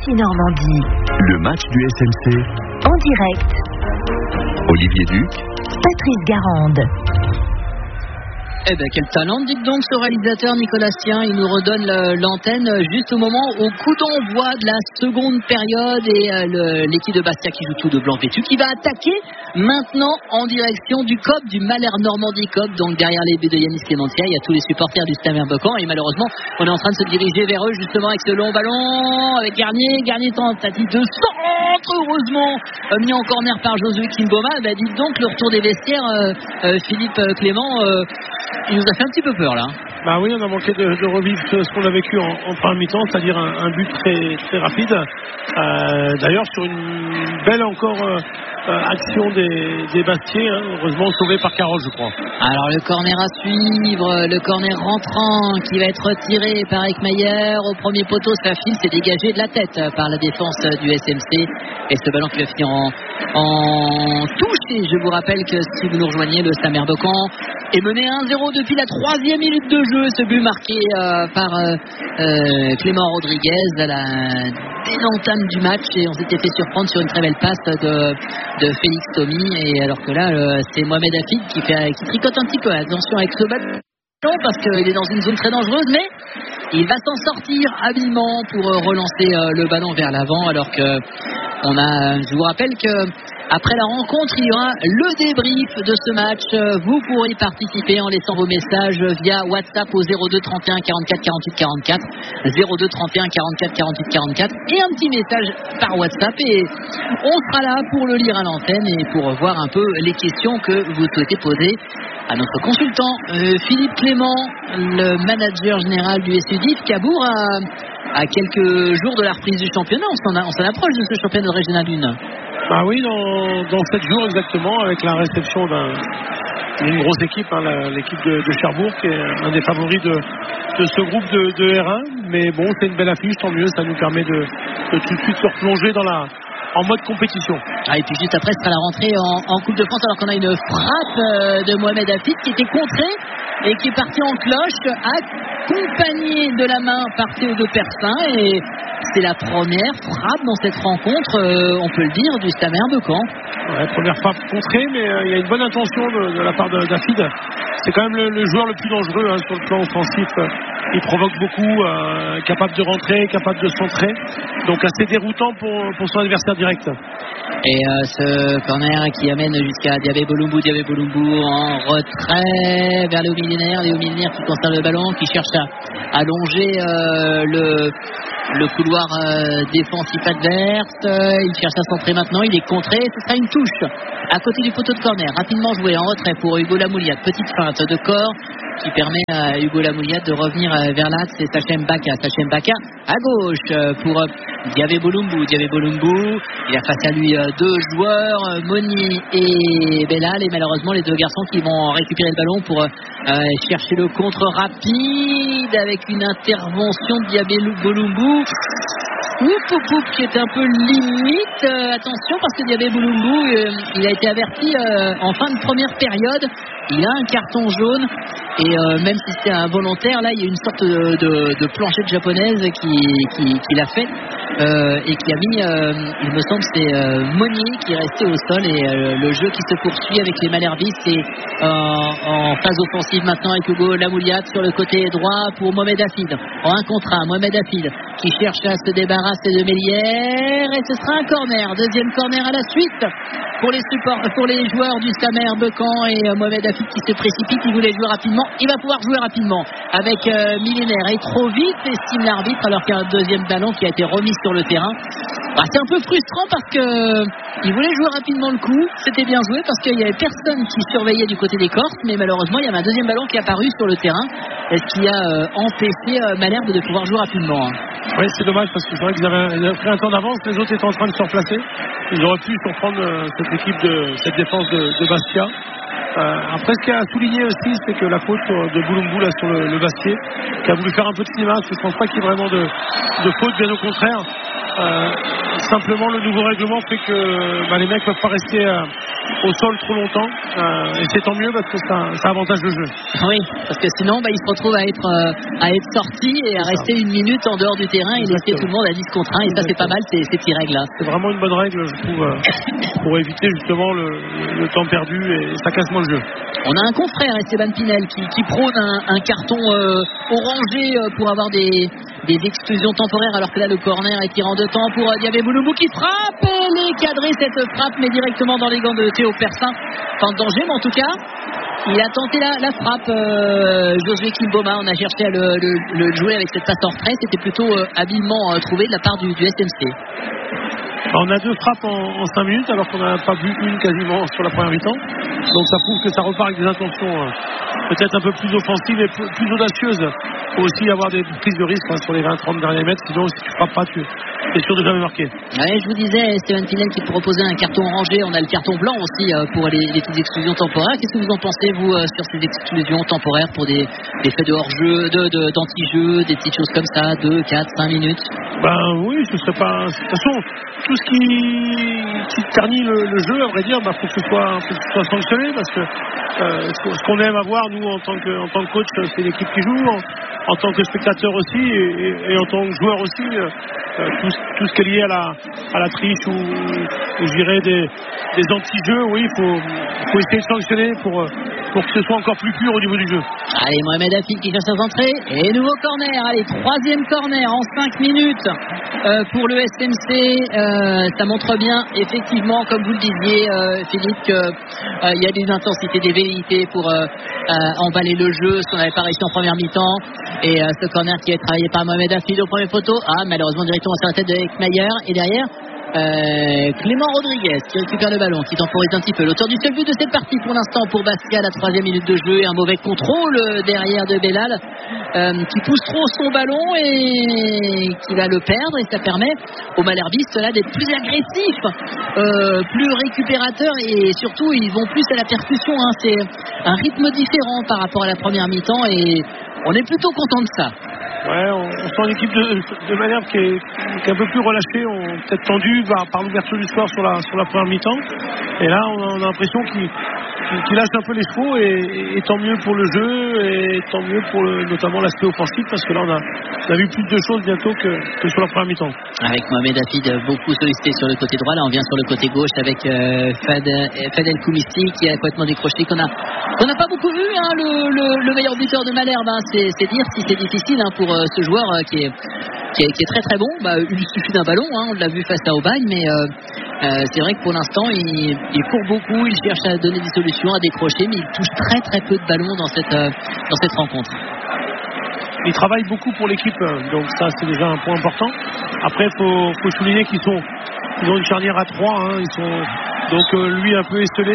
Normandie. Le match du SMC. En direct. Olivier Duc. Patrice Garande. Eh ben quel talent, dites donc, ce réalisateur Nicolas Sien. Il nous redonne l'antenne juste au moment, au coup d'envoi de la seconde période, et l'équipe de Bastia qui joue tout de blanc vêtu, qui va attaquer maintenant en direction du COP, du Malher Normandie COP. Donc derrière les buts de Yanis Clémentia, il y a tous les supporters du Stade Becan, et malheureusement on est en train de se diriger vers eux justement avec ce long ballon, avec Garnier tentative de centre, heureusement mis en corner par Josué Kimboma. Ben dites donc, le retour des vestiaires, Philippe Clément, il nous a fait un petit peu peur là. Bah oui, on a manqué de revivre ce qu'on a vécu en première mi-temps, c'est-à-dire un but très, très rapide. D'ailleurs, sur une belle encore action des Bastiais, hein, heureusement sauvé par Carole, je crois. Alors le corner à suivre, le corner rentrant qui va être tiré par Ekmayer au premier poteau. Ça file, c'est dégagé de la tête par la défense du SMC, et ce ballon qui va finir en touche. Et je vous rappelle que si vous nous rejoignez, le Stade Becan est mené 1-0 depuis la 3e minute de jeu. Ce but marqué par Clément Rodriguez à la l'entame du match, et on s'était fait surprendre sur une très belle passe de Félix Thomy, et alors que là c'est Mohamed Hafid qui tricote un petit peu. Attention avec ce ballon, parce qu'il est dans une zone très dangereuse, mais il va s'en sortir habilement pour relancer le ballon vers l'avant. Alors que je vous rappelle que après la rencontre, il y aura le débrief de ce match. Vous pourrez participer en laissant vos messages via WhatsApp au 02 31 44 48 44, 02 31 44 48 44, et un petit message par WhatsApp, et on sera là pour le lire à l'antenne et pour voir un peu les questions que vous souhaitez poser à notre consultant Philippe Clément, le manager général du SUDIF Cabourg, à quelques jours de la reprise du championnat. On s'en approche de ce championnat régional 1. Bah oui, dans 7 jours exactement, avec la réception d'une grosse équipe, hein, l'équipe de Cherbourg, qui est un des favoris de ce groupe de R1. Mais bon, c'est une belle affiche, tant mieux, ça nous permet de tout de suite se replonger en mode compétition. Et puis juste après, ce sera la rentrée en Coupe de France, alors qu'on a une frappe de Mohamed Hafid qui était contrée et qui est parti en cloche, accompagné de la main par Théodo Persin, et c'est la première frappe dans cette rencontre, on peut le dire, du Stade Becan. Ouais, première frappe contrée, mais il y a une bonne intention de la part d'Hafid. C'est quand même le joueur le plus dangereux, hein, sur le plan offensif. Il provoque beaucoup, capable de rentrer, capable de centrer, donc assez déroutant pour son adversaire direct. Et ce corner qui amène jusqu'à Diabé Bolumbu en retrait vers Léo Milner qui conserve le ballon, qui cherche à longer le couloir défensif adverse. Il cherche à centrer maintenant, il est contré, ce sera une touche à côté du poteau de corner, rapidement joué en retrait pour Hugo Lamouliat. Petite feinte de corps qui permet à Hugo Lamouliat de revenir vers l'axe. C'est Sachem Baka à gauche pour Diabé Bolumbu. Il a face à lui deux joueurs, Monnier et Bellal, et malheureusement les deux garçons qui vont récupérer le ballon pour chercher le contre rapide avec une intervention de Diabé Bolumbu qui est un peu limite. Attention, parce que Diabé Bolumbu il a été averti en fin de première période. Il a un carton jaune, et même si c'était involontaire, là il y a une sorte de planchette japonaise qui l'a fait, et qui a mis, il me semble, c'est Monnier qui est resté au sol, et le jeu qui se poursuit avec les Malherbistes, et en phase offensive maintenant avec Hugo Lamouliat sur le côté droit pour Mohamed Hafid. En 1 contre 1, Mohamed Hafid qui cherche à se débarrasser de Mélière, et ce sera un corner, deuxième corner à la suite pour les joueurs du Stade Becan, et Mohamed Hafid qui se précipite, il voulait jouer rapidement, il va pouvoir jouer rapidement avec Millénaire, et trop vite estime l'arbitre, alors qu'il y a un deuxième ballon qui a été remis sur le terrain. C'est un peu frustrant parce que il voulait jouer rapidement le coup, c'était bien joué parce qu'il n'y avait personne qui surveillait du côté des Corses, mais malheureusement il y avait un deuxième ballon qui est apparu sur le terrain, ce qui a empêché Malherbe de pouvoir jouer rapidement. Oui, c'est dommage, parce que c'est vrai qu'ils avaient pris un temps d'avance, les autres étaient en train de se replacer. Ils auraient pu surprendre cette défense de Bastia. Après, ce qu'il y a à souligner aussi, c'est que la faute de Bolumbu là, sur le Bastier, qui a voulu faire un peu de cinéma, parce que je ne pense pas qu'il y ait vraiment de faute, bien au contraire. Simplement, le nouveau règlement fait que les mecs ne peuvent pas rester au sol trop longtemps. Et c'est tant mieux parce que ça avantage le jeu. Oui, parce que sinon il se retrouve à être sorti et à rester une minute en dehors du terrain et laisser tout le monde à 10 contre 1. Et ça, c'est pas mal, ces petites règles-là. C'est vraiment une bonne règle, je trouve, pour éviter justement le temps perdu, et ça casse moins le jeu. On a un confrère, Esteban Pinel, qui prône un carton orangé pour avoir des exclusions temporaires, alors que là le corner est tiré en deux temps pour Diabé Boulumbu qui frappe, et elle est cadrée cette frappe, mais directement dans les gants de Théo Persin. Pas de danger, mais en tout cas il a tenté la frappe. Josué Kimboma, on a cherché à le jouer avec cette passe en retrait, c'était plutôt habilement trouvé de la part du SMC. On a 2 frappes en 5 minutes alors qu'on n'a pas vu une quasiment sur la première mi-temps. Donc ça prouve que ça repart avec des intentions peut-être un peu plus offensives et plus audacieuses. Il faut aussi avoir des prises de risque sur les 20-30 derniers mètres. Sinon, si tu frappes pas, tu es sûr de jamais marquer. Ouais, je vous disais, Stéphane Pinel qui proposait un carton orangé. On a le carton blanc aussi pour les petites exclusions temporaires. Qu'est-ce que vous en pensez, vous, sur ces exclusions temporaires pour des faits de hors-jeu, d'anti-jeu, des petites choses comme ça, 2, 4, 5 minutes? Ben oui, ce serait pas. De toute façon, tout ce qui ternit le jeu, à vrai dire, faut que ce soit sanctionné, parce que ce qu'on aime avoir, nous, en tant que coach, c'est l'équipe qui joue, en tant que spectateur aussi, et en tant que joueur aussi, tout ce qui est lié à la triche ou je dirais des anti-jeux. Oui, il faut essayer de sanctionner pour que ce soit encore plus pur au niveau du jeu. Allez, Mohamed Hafid qui cherche sa entrée, et nouveau corner. Allez, 3e corner en 5 minutes pour le SMC. Ça montre bien, effectivement, comme vous le disiez, Philippe, qu'il y a des intensités, des velléités pour emballer le jeu, ce qu'on n'avait pas réussi en première mi-temps. Et ce corner qui est travaillé par Mohamed Hafid au premier poteau. Malheureusement, directement sur la tête de Ekmayer. Et derrière, Clément Rodriguez qui récupère le ballon, qui temporise un petit peu. L'auteur du seul but de cette partie pour l'instant pour Bastia, la 3e minute de jeu, et un mauvais contrôle derrière de Bellal qui pousse trop son ballon et qui va le perdre, et ça permet aux Malherbistes là d'être plus agressifs, plus récupérateurs, et surtout ils vont plus à la percussion, hein. C'est un rythme différent par rapport à la première mi-temps et on est plutôt content de ça. Ouais, on sent une équipe de Malherbe qui est un peu plus relâchée, peut-être tendue par l'ouverture du score sur la première mi-temps. Et là, on a l'impression qu'il lâche un peu les chevaux, et tant mieux pour le jeu, et tant mieux pour notamment l'aspect offensif, parce que là, on a vu plus de choses bientôt que sur la première mi-temps. Avec Mohamed Hafid beaucoup sollicité sur le côté droit, là on vient sur le côté gauche avec Fad El Koumissi qui a complètement décroché, qu'on n'a pas beaucoup vu, hein, le meilleur buteur de Malherbe, hein. C'est dire si c'est difficile, hein, pour ce joueur qui est très très bon. Il lui suffit d'un ballon, hein, on l'a vu face à Aubagne, mais c'est vrai que pour l'instant il court beaucoup, il cherche à donner des solutions, à décrocher, mais il touche très très peu de ballons dans cette rencontre. Il travaille beaucoup pour l'équipe, donc ça c'est déjà un point important. Après il faut souligner qu'ils ont une charnière à 3, hein. Ils sont donc lui un peu esselé,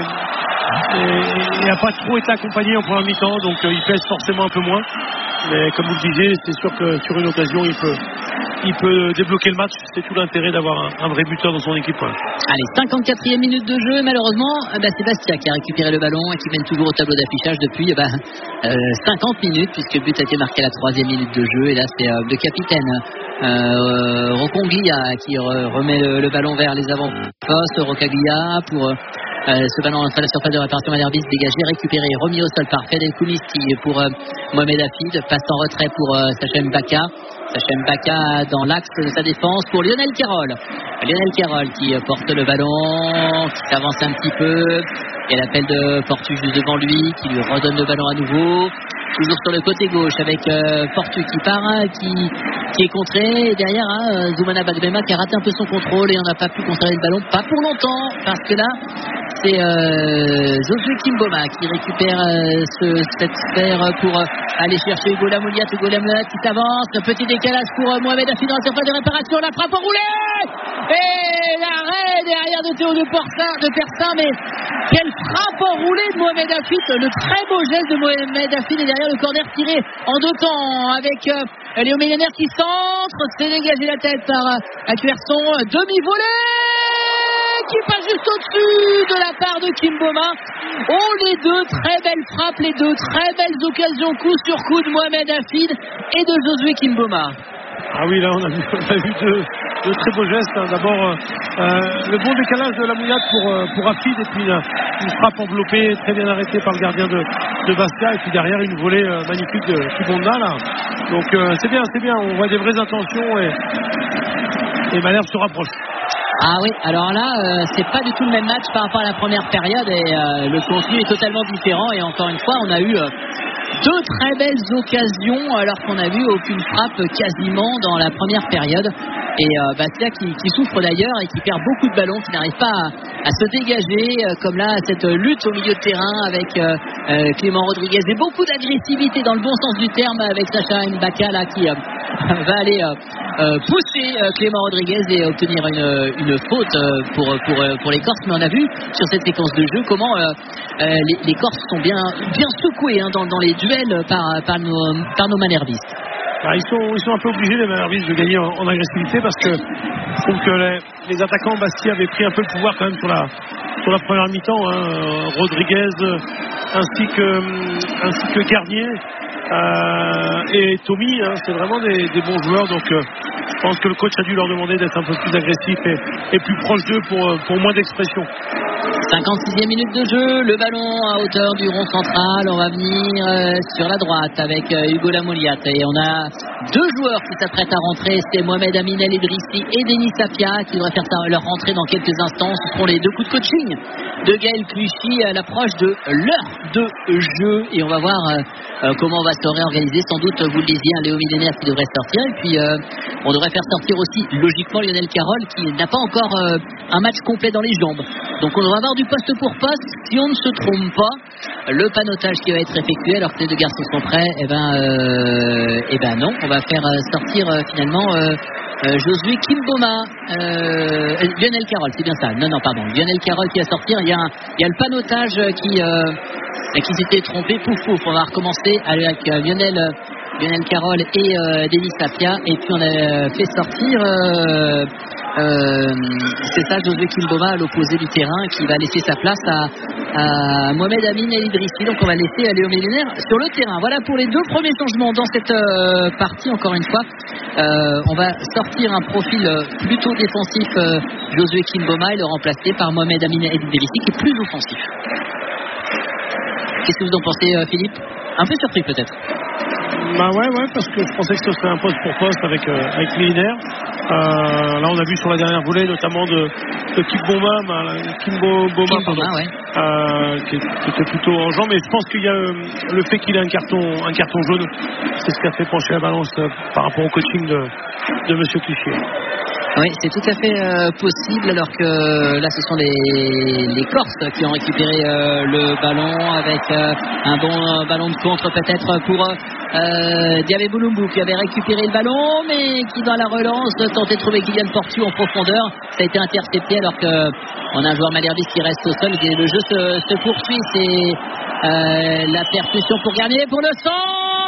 et n'a pas trop été accompagné en première mi-temps, donc il pèse forcément un peu moins. Mais comme vous le disiez, c'est sûr que sur une occasion il peut débloquer le match. C'est tout l'intérêt d'avoir un vrai buteur dans son équipe. Allez, 54e minute de jeu, malheureusement c'est Bastia qui a récupéré le ballon et qui mène toujours au tableau d'affichage depuis 50 minutes, puisque le but a été marqué à la 3e minute de jeu. Et là c'est le capitaine Rokonglia qui remet le ballon vers les avant-postes. Rokaglia pour ce ballon entre la surface de réparation malherbiste, dégagé, récupéré, remis au sol par Fadel Koumissi pour Mohamed Hafid. Passe en retrait pour Sachem Baka. Sachem Baka dans l'axe de sa défense pour Lionel Carroll. Lionel Carroll qui porte le ballon, qui s'avance un petit peu. Et l'appel de Portu juste devant lui, qui lui redonne le ballon à nouveau. Toujours sur le côté gauche avec Portu qui part, qui est contré. Et derrière, Zoumana Bagbema qui a raté un peu son contrôle et on n'a pas pu conserver le ballon. Pas pour longtemps, parce que là, c'est Josué Kimboma qui récupère cette sphère pour aller chercher Hugo Lamouliat qui s'avance. Un petit décalage pour Mohamed Hafid dans la surface de réparation. La frappe enroulée et l'arrêt derrière de Théo de Persin. Mais quelle frappe enroulée de Mohamed Hafid. Le très beau geste de Mohamed Hafid, et derrière le corner tiré en deux temps avec Léo Millionnaire qui centre. C'est dégagé la tête par Acuerson. Demi-volée qui passe juste au-dessus de la part de Kimboma. Les deux très belles frappes, les deux très belles occasions coup sur coup de Mohamed Hafid et de Josué Kimboma. Ah oui, là on a vu de très beaux gestes. D'abord le bon décalage de la mouillade pour Afid, et puis une frappe enveloppée très bien arrêtée par le gardien de Bastia, et puis derrière une volée magnifique de Kibonda là. Donc c'est bien, on voit des vraies intentions, et Malherbe se rapproche. Ah oui, alors là, c'est pas du tout le même match par rapport à la première période, et le contenu est totalement différent, et encore une fois, on a eu deux très belles occasions alors qu'on n'a vu aucune frappe quasiment dans la première période, et Bastia qui souffre d'ailleurs et qui perd beaucoup de ballons, qui n'arrive pas à se dégager, comme là cette lutte au milieu de terrain avec Clément Rodriguez, et beaucoup d'agressivité dans le bon sens du terme avec Sacha Mbaka là qui va aller pousser Clément Rodriguez et obtenir une faute pour les Corses. Mais on a vu sur cette séquence de jeu comment les Corses sont bien secoués dans les duels par nos Malherbistes. Ils sont un peu obligés, les Malherbistes, de gagner en agressivité, parce que je trouve que les attaquants Bastia avaient pris un peu le pouvoir quand même sur la première mi-temps, hein. Rodriguez ainsi que Garnier et Tommy, hein, c'est vraiment des bons joueurs, donc je pense que le coach a dû leur demander d'être un peu plus agressif et plus proche d'eux pour moins d'expression. 56e minute de jeu, le ballon à hauteur du rond central, on va venir sur la droite avec Hugo Lamoliat, et on a deux joueurs qui s'apprêtent à rentrer, c'est Mohamed Amin El Idrissi et Denis Sapia qui devraient faire leur rentrée dans quelques instants. Ce seront les deux coups de coaching de Gaël Clichy à l'approche de l'heure de jeu, et on va voir comment on va se réorganiser. Sans doute, vous le disiez, Léo Millénaire qui devrait sortir, et puis on devrait faire sortir aussi logiquement Lionel Carroll qui n'a pas encore un match complet dans les jambes, donc on devra avoir du poste pour poste si on ne se trompe pas. Le panotage qui va être effectué alors que les deux garçons sont prêts, et ben non, on va faire sortir finalement Josué Kimboma, Lionel Carroll, c'est bien ça. Non, pardon, Lionel Carroll qui va sortir. Il y a le panotage qui s'était trompé. Pouf, on va recommencer avec Lionel Carroll et Denis Sapia, et puis on a fait sortir c'est ça, Josué Kimboma à l'opposé du terrain, qui va laisser sa place à Mohamed Amin El Idrissi. Donc on va laisser Léo Millénaire sur le terrain. Voilà pour les deux premiers changements dans cette partie. Encore une fois, on va sortir un profil plutôt défensif, Josué Kimboma, et le remplacer par Mohamed Amin El Idrissi qui est plus offensif. Qu'est-ce que vous en pensez, Philippe? Un peu surpris peut-être. Bah ouais, parce que je pensais que ce serait un poste pour poste avec Millénaire. Là on a vu sur la dernière volée notamment de Kimboma, qui était plutôt en jambes, mais je pense qu'il y a le fait qu'il ait un carton jaune, c'est ce qui a fait pencher la balance par rapport au coaching de Monsieur Clichy. Oui, c'est tout à fait possible, alors que là ce sont les Corses qui ont récupéré le ballon avec un bon ballon de contre peut-être pour Diabé Boulumbu qui avait récupéré le ballon, mais qui dans la relance tentait de trouver Kylian Portu en profondeur. Ça a été intercepté alors qu'on a un joueur malherbiste qui reste au sol, et le jeu se poursuit. C'est la percussion pour Garnier pour le centre.